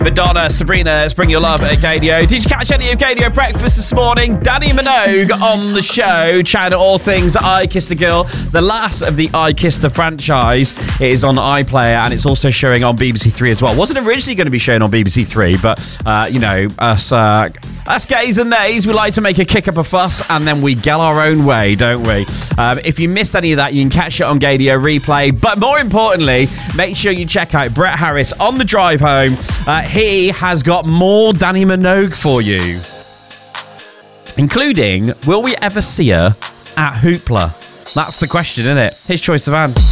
Madonna, Sabrina, it's Bring Your Love at Gadio. Did you catch any of Gadio Breakfast this morning? Danny Minogue on the show, chatting all things I Kissed a Girl, the last of the I Kissed a franchise. It is on iPlayer and it's also showing on BBC Three as well. Wasn't originally going to be shown on BBC Three, but, us gays and nays, we like to make a kick up a fuss and then we get our own way, don't we? If you missed any of that, you can catch it on Gadio Replay. But more importantly, make sure you check out Brett Harris on the drive home. He has got more Danny Minogue for you, including, will we ever see her at Hoopla? That's the question, isn't it? His choice of Anne.